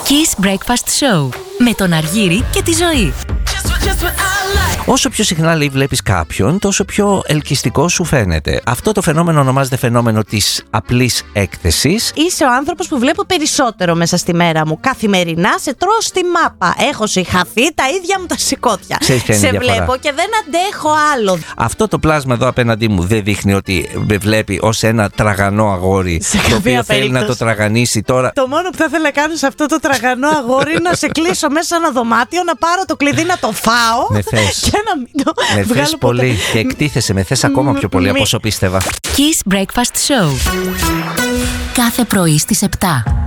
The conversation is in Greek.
Kiss Breakfast Show με τον Αργύρη και τη Ζωή. Όσο πιο συχνά λέει βλέπεις κάποιον, τόσο πιο ελκυστικό σου φαίνεται. Αυτό το φαινόμενο ονομάζεται φαινόμενο της απλής έκθεσης. Είσαι ο άνθρωπος που βλέπω περισσότερο μέσα στη μέρα μου. Καθημερινά σε τρώω στη μάπα. Έχω συγχαθεί τα ίδια μου τα σηκώτια. Σε βλέπω και δεν αντέχω άλλο. Αυτό το πλάσμα εδώ απέναντί μου δεν δείχνει ότι με βλέπει ως ένα τραγανό αγόρι το οποίο θέλει να το τραγανίσει τώρα. Το μόνο που θα ήθελα να κάνω σε αυτό το τραγανό αγόρι είναι να σε κλείσω μέσα σε ένα δωμάτιο, να πάρω το κλειδί να το φάω. Με θες. Και να μην το με θες πολύ και εκτίθεσαι, με θες ακόμα πιο πολύ από όσο πίστευα. Kiss Breakfast Show. Κάθε πρωί στις 7.